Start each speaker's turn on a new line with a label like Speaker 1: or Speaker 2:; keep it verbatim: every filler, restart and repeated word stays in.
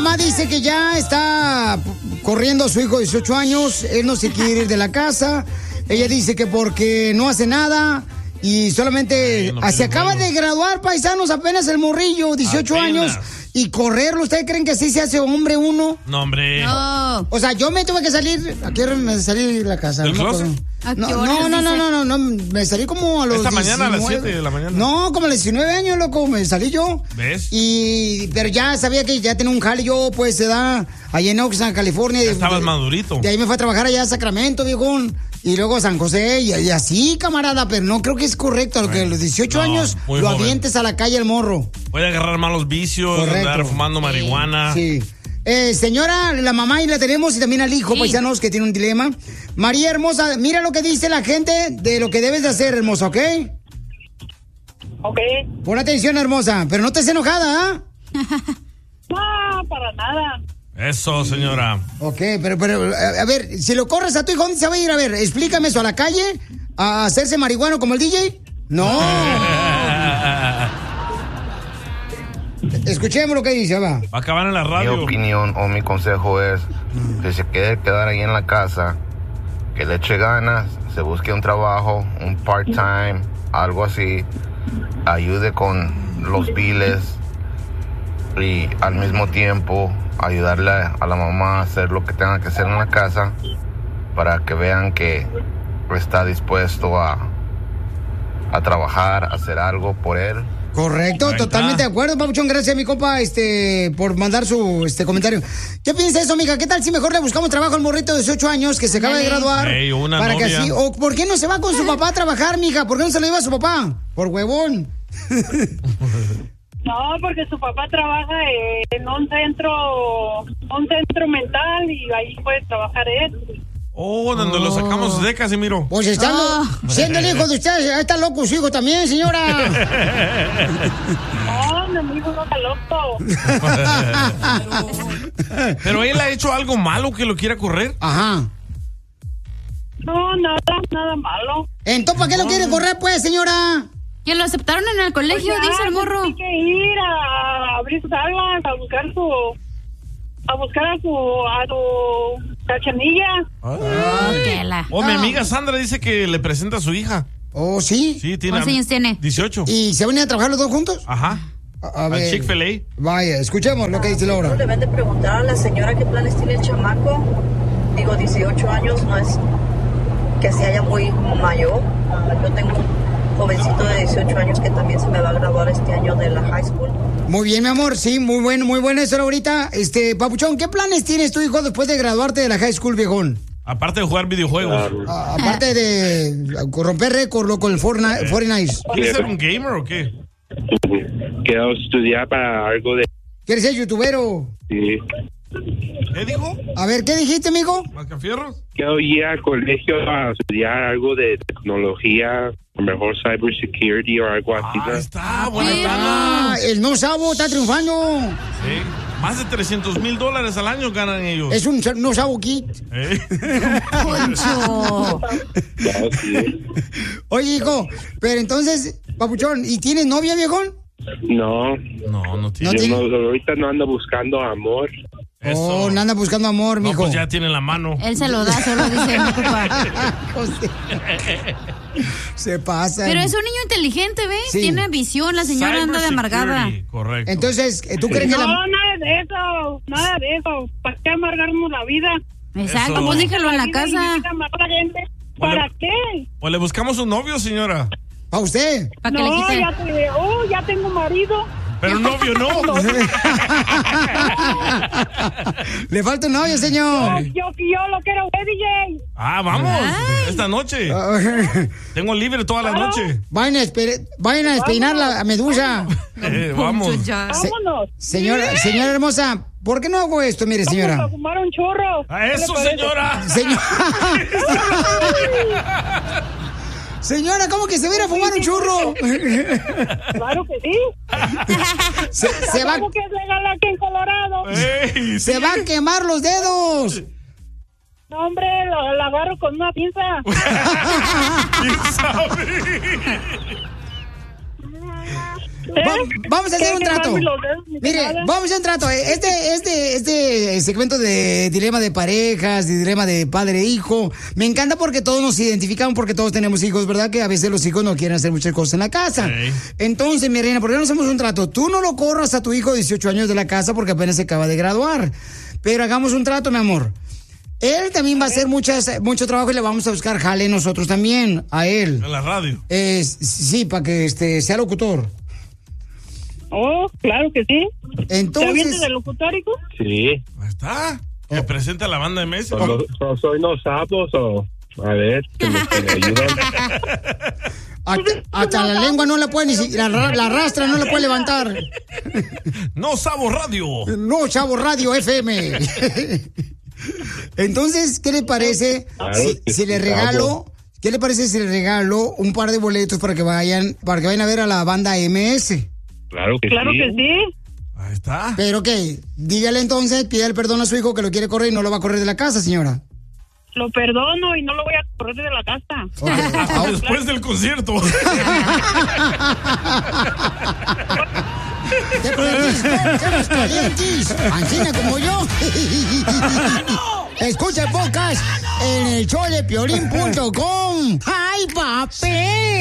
Speaker 1: mamá dice que ya está corriendo a su hijo de dieciocho años. Él no se quiere ir de la casa. Ella dice que porque no hace nada. Y solamente no, se acaba bueno. de graduar, paisanos, apenas el morrillo, dieciocho apenas. años. Y correrlo, ¿ustedes creen que así se hace hombre uno?
Speaker 2: No, hombre.
Speaker 1: No. O sea, yo me tuve que salir. ¿A qué hora me salí de la casa?
Speaker 2: ¿Del closet?
Speaker 1: No, no, no, no, no, no, no, me salí como a los
Speaker 2: Esta
Speaker 1: diecinueve.
Speaker 2: mañana a las siete de la mañana.
Speaker 1: No, como a los diecinueve años, loco, me salí yo.
Speaker 2: ¿Ves?
Speaker 1: Y, pero ya sabía que ya tenía un jale yo, pues, se da allá en Oxnard, California.
Speaker 2: Ya estabas
Speaker 1: de,
Speaker 2: madurito.
Speaker 1: De ahí me fue a trabajar allá a Sacramento, viejón. Y luego San José, y, y así, camarada, pero no creo que es correcto. Bueno, que a los dieciocho no, años lo joven. avientes a la calle el morro.
Speaker 2: Puede agarrar malos vicios, correcto. Andar fumando marihuana.
Speaker 1: Sí. Eh, señora, la mamá y la tenemos y también al hijo, sí. Paisanos, que tiene un dilema. María hermosa, mira lo que dice la gente de lo que debes de hacer, hermosa, ¿ok?
Speaker 3: Ok.
Speaker 1: Pon atención, hermosa, pero no estés enojada, ¿ah?
Speaker 3: ¿eh? No, para nada.
Speaker 2: Eso, señora.
Speaker 1: Ok, pero, pero, a ver, si lo corres a tu hijo, ¿dónde se va a ir? A ver, explícame eso, ¿a la calle? ¿A hacerse marihuano como el D J? No. Escuchemos lo que dice, va.
Speaker 2: Va a acabar en la radio.
Speaker 4: Mi opinión o mi consejo es que se quede quedar ahí en la casa, que le eche ganas, se busque un trabajo, un part-time, algo así, ayude con los biles y al mismo tiempo ayudarle a la mamá a hacer lo que tenga que hacer en la casa para que vean que está dispuesto a, a trabajar, a hacer algo por él.
Speaker 1: Correcto, totalmente de acuerdo, papuchón. Gracias, mi compa, este, por mandar su este comentario. ¿Qué piensa eso, amiga? ¿Qué tal si mejor le buscamos trabajo al morrito de dieciocho años que se acaba de graduar?
Speaker 2: Hey, una
Speaker 1: para
Speaker 2: novia.
Speaker 1: que así, o ¿por qué no se va con su papá a trabajar, mija? ¿Por qué no se lo lleva a su papá? Por huevón.
Speaker 3: No, porque su papá trabaja en un centro, un centro mental y ahí puede trabajar él.
Speaker 2: Oh, donde oh. lo sacamos de Casimiro.
Speaker 1: Pues estando, oh. siendo el hijo de usted, ahí está loco su hijo también, señora.
Speaker 3: No, mi hijo no está loco.
Speaker 2: Pero él ha hecho algo malo que lo quiera correr.
Speaker 1: Ajá.
Speaker 3: No, nada, nada malo.
Speaker 1: Entonces, ¿para qué lo quiere correr, pues, señora?
Speaker 5: Que lo aceptaron en el colegio, pues ya, dice el morro.
Speaker 3: Tiene que ir a abrir sus alas, a buscar su... A buscar a su... A su cachanilla.
Speaker 2: Ah.
Speaker 5: Oh,
Speaker 2: oh, mi amiga Sandra dice que le presenta a su hija.
Speaker 1: Oh, ¿sí?
Speaker 2: Sí, tiene.
Speaker 5: ¿Cuántos años tiene?
Speaker 2: dieciocho.
Speaker 1: ¿Y se van a trabajar los dos juntos?
Speaker 2: Ajá.
Speaker 1: A, a ver.
Speaker 2: Al Chick-fil-A.
Speaker 1: Vaya, escuchemos lo que dice Laura.
Speaker 6: Le deben de preguntar a la señora qué planes tiene el chamaco. Digo, dieciocho años no es que se haya muy mayor. Yo tengo un jovencito de dieciocho años que también se me va a graduar este año de la high school.
Speaker 1: Muy bien, mi amor, sí, muy bueno, muy bueno eso ahorita. Este, papuchón, ¿qué planes tienes tu hijo después de graduarte de la high school, viejón?
Speaker 2: Aparte de jugar videojuegos.
Speaker 1: A, aparte de romper récord, loco, el Fortnite. Fortnite.
Speaker 2: ¿Quieres ser un gamer o qué?
Speaker 7: Quiero estudiar para algo de...
Speaker 1: ¿Quieres ser youtubero?
Speaker 7: Sí.
Speaker 2: ¿Qué dijo?
Speaker 1: A ver, ¿qué dijiste, amigo?
Speaker 2: ¿Mascafierros?
Speaker 7: Quiero ir al colegio a estudiar algo de tecnología, a lo mejor cybersecurity o algo así.
Speaker 2: Ah, está, buena
Speaker 1: ah, el no sabo está triunfando.
Speaker 2: Sí. Más de trescientos mil dólares al año ganan ellos.
Speaker 1: Es un no sabo kit.
Speaker 2: ¿Eh?
Speaker 1: Poncho. Oye, hijo, pero entonces, papuchón, ¿y tienes novia, viejón?
Speaker 7: No.
Speaker 2: No, no tiene.
Speaker 7: Yo
Speaker 1: ¿No tiene?
Speaker 7: no, ahorita no ando buscando amor.
Speaker 2: Eso.
Speaker 1: Oh, no anda buscando amor,
Speaker 2: no,
Speaker 1: mijo.
Speaker 2: Pues ya tiene la mano.
Speaker 5: Él se lo da, solo dice, no ocupa.
Speaker 1: Se pasa.
Speaker 5: Pero es un niño inteligente, ¿ves?
Speaker 1: Sí.
Speaker 5: Tiene visión, la señora anda de amargada.
Speaker 2: Correcto.
Speaker 1: Entonces, ¿tú crees
Speaker 3: no,
Speaker 1: que la...
Speaker 3: No, nada de eso, nada de eso. ¿Para qué amargarnos la vida?
Speaker 5: Exacto,
Speaker 2: Eso.
Speaker 5: pues déjalo en la casa.
Speaker 3: ¿Para qué?
Speaker 2: O le buscamos un novio, señora.
Speaker 1: ¿Para usted?
Speaker 5: ¿Para que
Speaker 3: no,
Speaker 5: le quite?
Speaker 3: ya, te, oh, ya tengo marido.
Speaker 2: Pero novio no.
Speaker 1: Le falta un novio, señor.
Speaker 3: Yo, yo, yo lo quiero ver, D J.
Speaker 2: Ah, vamos. Ay. Esta noche. Tengo libre toda la noche.
Speaker 1: Vayan a, espe- vayan a despeinar la medusa.
Speaker 2: Eh, vamos.
Speaker 1: Se-
Speaker 3: Vámonos.
Speaker 1: señora, señora hermosa, ¿por qué no hago esto? Mire, señora.
Speaker 3: Vamos a fumar un churro.
Speaker 2: A eso, señora.
Speaker 1: Señora. Señora, ¿cómo que se va a ir a fumar un churro?
Speaker 3: Claro que sí.
Speaker 1: Se, se va,
Speaker 3: ¿Cómo que es legal aquí en Colorado?
Speaker 2: Ey,
Speaker 1: se
Speaker 2: sí.
Speaker 1: va a quemar los dedos.
Speaker 3: No, hombre, lo, lo agarro con una pinza.
Speaker 2: ¿Quién sabe?
Speaker 1: Va- vamos a hacer un trato. Mire, vamos a hacer un trato. Este, este, este segmento de dilema de parejas, de dilema de padre e hijo, me encanta porque todos nos identificamos, porque todos tenemos hijos, ¿verdad? Que a veces los hijos no quieren hacer muchas cosas en la casa.
Speaker 2: Sí.
Speaker 1: Entonces, mi reina, ¿por qué no hacemos un trato? Tú no lo corras a tu hijo de dieciocho años de la casa porque apenas se acaba de graduar. Pero hagamos un trato, mi amor. Él también va a hacer muchas, mucho trabajo y le vamos a buscar jale nosotros también a él.
Speaker 2: En la radio.
Speaker 1: Eh, sí, para que este, sea locutor.
Speaker 3: Oh, claro que sí.
Speaker 1: Entonces,
Speaker 3: ¿Te avientas de locutor, hijo?
Speaker 7: Sí.
Speaker 2: Ahí está. Que presenta a la banda de Messi.
Speaker 7: No, no soy no sapos o... A ver, que me, que me ayudan.
Speaker 1: hasta, hasta la lengua no la puede ni si- la, ra- la rastra no la puede levantar.
Speaker 2: No Sabo Radio.
Speaker 1: No, Chavo Radio F M. Entonces, ¿qué le parece
Speaker 7: Claro
Speaker 1: si,
Speaker 7: que
Speaker 1: si le
Speaker 7: sí,
Speaker 1: regalo,
Speaker 7: Chavo.
Speaker 1: qué le parece si le regalo un par de boletos para que vayan, para que vayan a ver a la banda M S?
Speaker 7: Claro que
Speaker 3: Claro
Speaker 7: sí.
Speaker 3: que sí.
Speaker 2: Ahí está.
Speaker 1: Pero qué, dígale entonces, pídale perdón a su hijo que lo quiere correr y no lo va a correr de la casa, señora.
Speaker 3: Lo perdono y no lo voy a correr de la casa.
Speaker 2: Hasta después del concierto.
Speaker 1: Te convertiste en los calientes, Ancina como yo. Escucha el podcast en el show de piolín punto com. ¡Ay, papel!